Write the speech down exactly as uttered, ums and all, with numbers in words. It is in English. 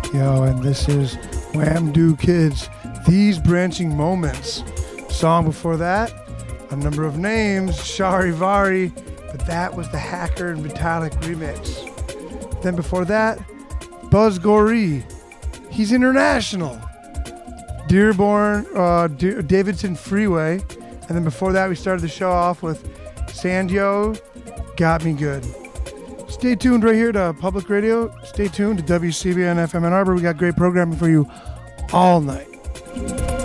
Yo, and this is Wham Do Kids, These Branching Moments. Song before that, A Number of Names, Charivari, but that was the Hacker and Vitalik remix. Then before that, Buzz Goree, he's international. Dearborn, uh, De- Davidson Freeway. And then before that, we started the show off with Sandio, Got Me Good. Stay tuned right here to Public Radio. Stay tuned to W C B N F M Ann Arbor. We got great programming for you all night.